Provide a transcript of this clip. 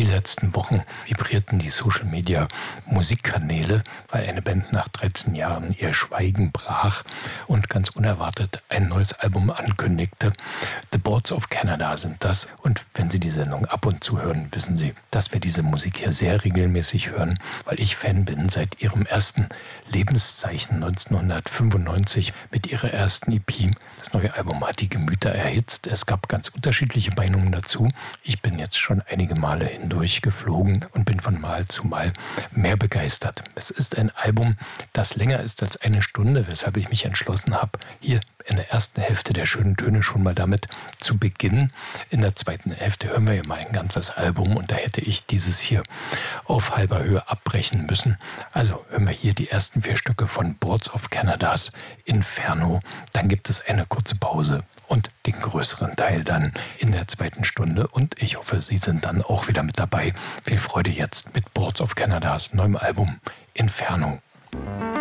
letzten Wochen vibrierten die Social-Media-Musikkanäle, weil eine Band nach 13 Jahren ihr Schweigen brach und ganz unerwartet ein neues Album ankündigte. The Boards of Canada sind das. Und wenn Sie die Sendung ab und zu hören, wissen Sie, dass wir diese Musik hier sehr regelmäßig hören, weil ich Fan bin seit ihrem ersten Lebenszeichen 1995 mit ihrer ersten EP. Das neue Album hat die Gemüter erhitzt. Es gab ganz unterschiedliche Meinungen dazu. Ich bin jetzt schon einige Male hindurch geflogen und bin von Mal zu Mal mehr begeistert. Es ist ein Album, das länger ist als eine Stunde, weshalb ich mich entschlossen habe, hier in der ersten Hälfte der schönen Töne schon mal damit zu beginnen. In der zweiten Hälfte hören wir ja mal ein ganzes Album und da hätte ich dieses hier auf halber Höhe abbrechen müssen. Also hören wir hier die ersten 4 Stücke von Boards of Canadas Inferno. Dann gibt es eine kurze Pause und den größeren Teil dann in der zweiten Stunde. Und ich hoffe, Sie sind dann auch wieder mit dabei. Viel Freude jetzt mit Boards of Canadas neuem Album Inferno.